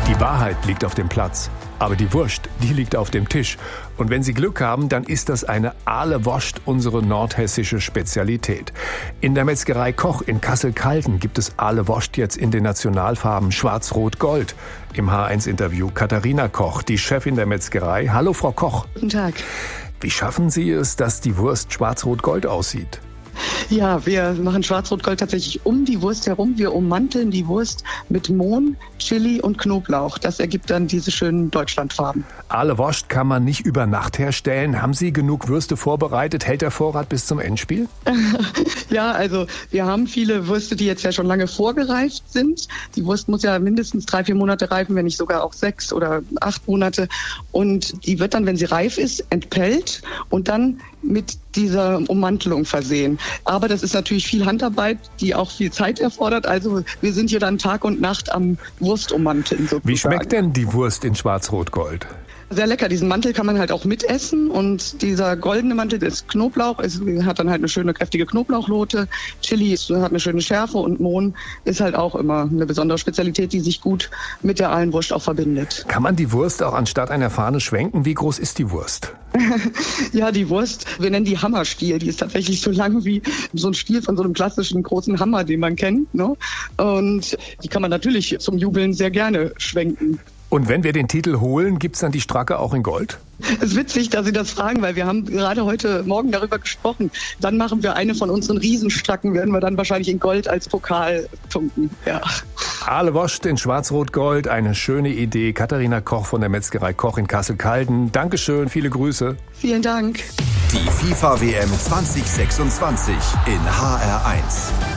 Die Wahrheit liegt auf dem Platz, aber die Wurst, die liegt auf dem Tisch. Und wenn Sie Glück haben, dann ist das eine Aale Wurst, unsere nordhessische Spezialität. In der Metzgerei Koch in Kassel-Calden gibt es Aale Wurst jetzt in den Nationalfarben Schwarz-Rot-Gold. Im H1-Interview Katharina Koch, die Chefin der Metzgerei. Hallo Frau Koch. Guten Tag. Wie schaffen Sie es, dass die Wurst Schwarz-Rot-Gold aussieht? Ja, wir machen Schwarz-Rot-Gold tatsächlich um die Wurst herum. Wir ummanteln die Wurst mit Mohn, Chili und Knoblauch. Das ergibt dann diese schönen Deutschlandfarben. Aale Wurst kann man nicht über Nacht herstellen. Haben Sie genug Würste vorbereitet? Hält der Vorrat bis zum Endspiel? Ja, also wir haben viele Würste, die jetzt ja schon lange vorgereift sind. Die Wurst muss ja mindestens 3-4 Monate reifen, wenn nicht sogar auch 6 oder 8 Monate. Und die wird dann, wenn sie reif ist, entpellt und dann mit dieser Ummantelung versehen. Aber das ist natürlich viel Handarbeit, die auch viel Zeit erfordert. Also wir sind hier dann Tag und Nacht am Wurstummanteln sozusagen. Wie schmeckt denn die Wurst in Schwarz-Rot-Gold? Sehr lecker. Diesen Mantel kann man halt auch mitessen und dieser goldene Mantel ist Knoblauch. Es hat dann halt eine schöne kräftige Knoblauchnote. Chili hat eine schöne Schärfe und Mohn ist halt auch immer eine besondere Spezialität, die sich gut mit der Aalenwurst auch verbindet. Kann man die Wurst auch anstatt einer Fahne schwenken? Wie groß ist die Wurst? Ja, die Wurst, wir nennen die Hammerstiel. Die ist tatsächlich so lang wie so ein Stiel von so einem klassischen großen Hammer, den man kennt, ne? Und die kann man natürlich zum Jubeln sehr gerne schwenken. Und wenn wir den Titel holen, gibt's dann die Stracke auch in Gold? Es ist witzig, dass Sie das fragen, weil wir haben gerade heute Morgen darüber gesprochen. Dann machen wir eine von unseren Riesenstracken, werden wir dann wahrscheinlich in Gold als Pokal tunken. Ja. Aale Wurst in Schwarz-Rot-Gold, eine schöne Idee. Katharina Koch von der Metzgerei Koch in Kassel-Calden. Dankeschön, viele Grüße. Vielen Dank. Die FIFA-WM 2026 in HR1.